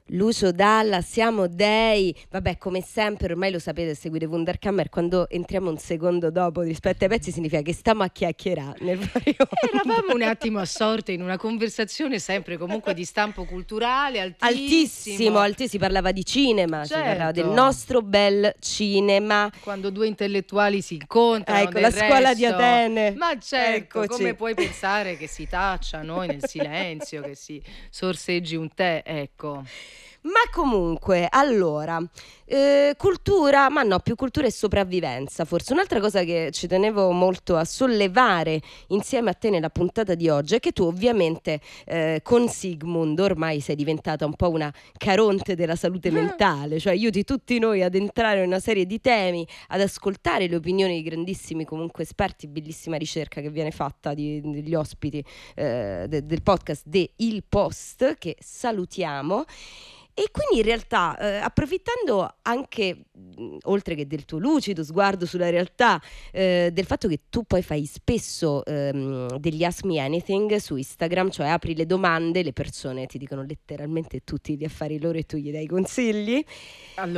Lucio Dalla, siamo dei. Vabbè, come sempre, ormai lo sapete, seguire Wunderkammer, quando entriamo un secondo dopo rispetto ai pezzi significa che stiamo a chiacchierare nel Eravamo un attimo assorte in una conversazione sempre comunque di stampo culturale altissimo, altissimo. si parlava di cinema, si parlava del Certo. nostro bel cinema. Quando due intellettuali si incontrano, Ecco, del la scuola di resto. Atene. Ma certo, Eccoci. come puoi pensare che si taccia noi nel silenzio, che si sorseggi un tè, ecco. Ma comunque, allora, cultura, ma no, più cultura e sopravvivenza, forse. Un'altra cosa che ci tenevo molto a sollevare insieme a te nella puntata di oggi è che tu ovviamente con Sigmund ormai sei diventata un po' una caronte della salute mentale, cioè aiuti tutti noi ad entrare in una serie di temi, ad ascoltare le opinioni di grandissimi comunque esperti, bellissima ricerca che viene fatta degli ospiti del podcast de Il Post, che salutiamo. E quindi in realtà, approfittando anche, oltre che del tuo lucido sguardo sulla realtà, del fatto che tu poi fai spesso degli Ask Me Anything su Instagram, cioè apri le domande, le persone ti dicono letteralmente tutti gli affari loro e tu gli dai consigli. Allora,